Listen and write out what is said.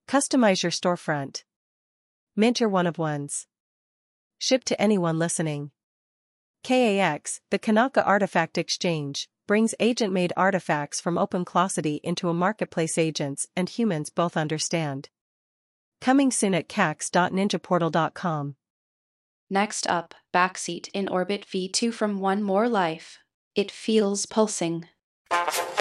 Customize your storefront. Mint your one-of-ones. Ship to anyone listening. KAX, the Kanaka Artifact Exchange, brings agent-made artifacts from OpenClossity into a marketplace agents and humans both understand. Coming soon at cax.ninjaportal.com. Next up, Backseat in Orbit V2 from One More Life. It feels pulsing.